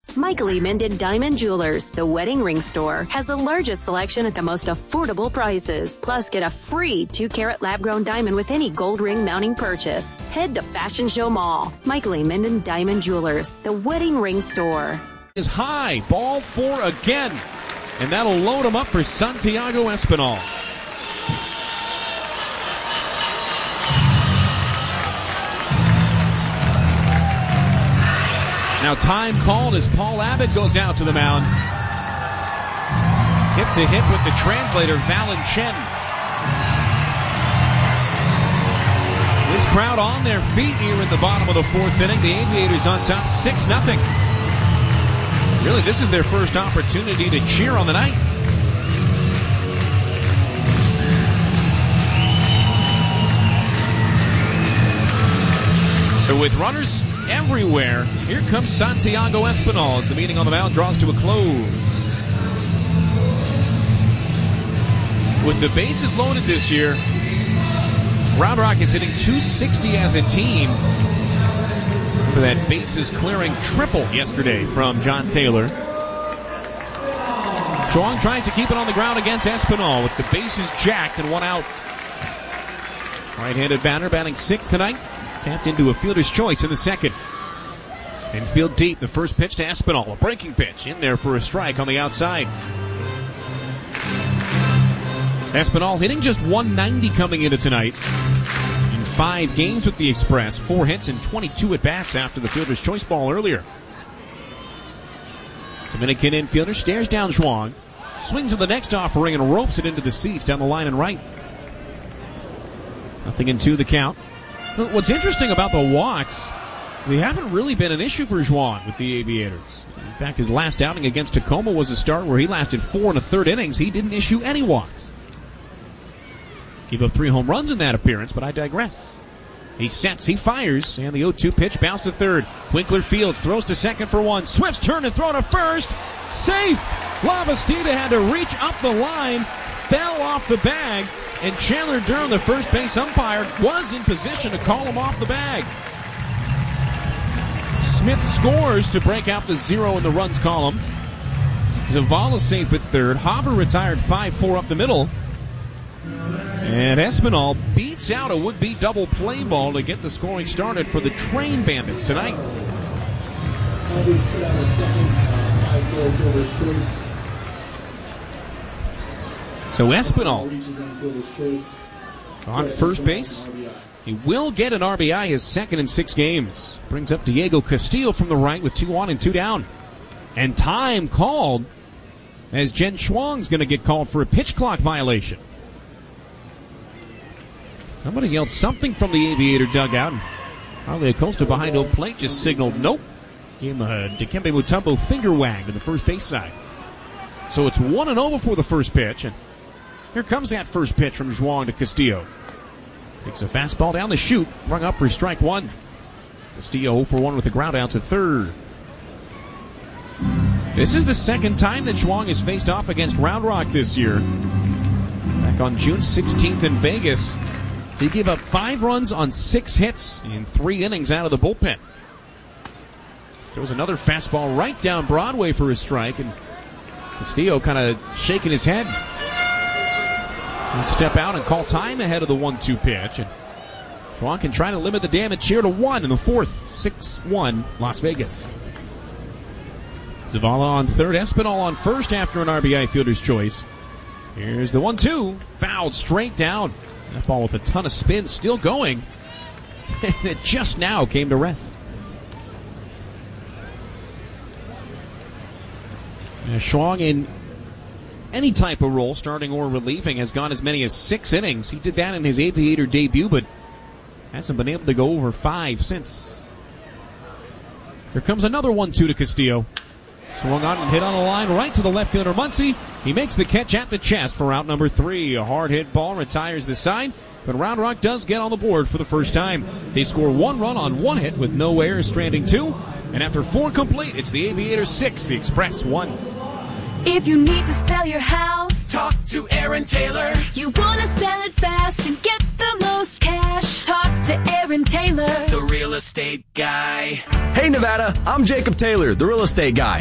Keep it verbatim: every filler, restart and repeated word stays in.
Michael E. Minden Diamond Jewelers, the wedding ring store, has the largest selection at the most affordable prices. Plus, get a free two-carat lab-grown diamond with any gold ring mounting purchase. Head to Fashion Show Mall. Michael E. Minden Diamond Jewelers, the wedding ring store. Is high, ball four again, and that'll load him up for Santiago Espinal. Now time called as Paul Abbott goes out to the mound. Hip to hip with the translator, Valen Chen. This crowd on their feet here in the bottom of the fourth inning. The Aviators on top six nothing. Really, this is their first opportunity to cheer on the night. So with runners everywhere, here comes Santiago Espinal as the meeting on the mound draws to a close. With the bases loaded this year, Round Rock is hitting two sixty as a team. Remember that bases clearing triple yesterday from John Taylor. Chuang tries to keep it on the ground against Espinal with the bases jacked and one out. Right-handed batter batting sixth tonight. Tapped into a fielder's choice in the second. Infield deep, the first pitch to Espinal. A breaking pitch in there for a strike on the outside. Espinal hitting just one ninety coming into tonight. In five games with the Express, four hits and twenty-two at-bats after the fielder's choice ball earlier. Dominican infielder stares down Chuang. Swings at the next offering and ropes it into the seats down the line and right. Nothing in two the count. What's interesting about the walks, they haven't really been an issue for Zhuang with the Aviators. In fact, his last outing against Tacoma was a start where he lasted four and a third innings. He didn't issue any walks. Gave up three home runs in that appearance, but I digress. He sets, he fires, and the oh two pitch bounced to third. Winkler Fields throws to second for one. Swift's turn to throw to first. Safe! Lavastida had to reach up the line, fell off the bag, and Chandler Durham, the first base umpire, was in position to call him off the bag. Smith scores to break out the zero in the runs column. Zavala safe at third. Haber retired five four up the middle. And Espinal beats out a would-be double play ball to get the scoring started for the Train Bandits tonight. So Espinal on first base. He will get an R B I, his second in six games. Brings up Diego Castillo from the right with two on and two down. And time called as Jen Chuang's going to get called for a pitch clock violation. Somebody yelled something from the Aviator dugout. Harley Acosta behind home plate just signaled nope. Gave him a Dikembe Mutombo finger wag to the first base side. So it's one and oh before the first pitch. And here comes that first pitch from Zhuang to Castillo. Takes a fastball down the chute, rung up for strike one. Castillo oh for one with a ground out to third. This is the second time that Zhuang has faced off against Round Rock this year. Back on June sixteenth in Vegas, he gave up five runs on six hits in three innings out of the bullpen. Throws another fastball right down Broadway for a strike, and Castillo kind of shaking his head. He'll step out and call time ahead of the one two pitch. And Zhuang can try to limit the damage here to one in the fourth. six one Las Vegas. Zavala on third, Espinal on first after an R B I fielder's choice. Here's the one two. Fouled straight down. That ball with a ton of spin still going. And it just now came to rest. Zhuang in any type of role, starting or relieving, has gone as many as six innings. He did that in his Aviator debut, but hasn't been able to go over five since. Here comes another one two to Castillo. Swung on and hit on a line right to the left fielder, Muncy. He makes the catch at the chest for out number three. A hard hit ball retires the side, but Round Rock does get on the board for the first time. They score one run on one hit with no errors, stranding two. And after four complete, it's the Aviators six, the Express one. If you need to sell your house, talk to Aaron Taylor. You want to sell it fast and get the most cash, talk to Aaron Taylor, the real estate guy. Hey Nevada, I'm Jacob Taylor, the real estate guy.